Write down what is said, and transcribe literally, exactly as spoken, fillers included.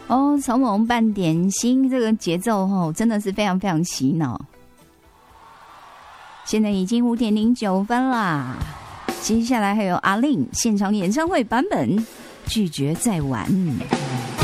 哦，草蜢拌点心这个节奏哦，真的是非常非常洗脑。现在已经五点零九分啦，接下来还有阿令现场演唱会版本，拒绝再玩。